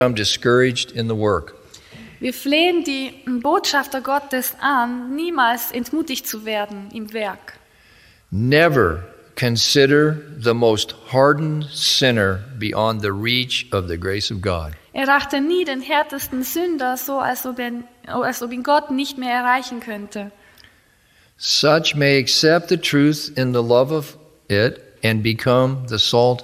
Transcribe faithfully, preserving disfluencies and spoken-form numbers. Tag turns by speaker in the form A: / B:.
A: become discouraged in the work.
B: Wir flehen die Botschafter Gottes an, niemals entmutigt zu werden im Werk.
A: Never consider the most hardened sinner beyond the reach of the grace of God.
B: Erachte nie den härtesten Sünder so, als ob, er, als ob ihn Gott nicht mehr erreichen könnte.
A: Such may accept the truth in the love of it and become the salt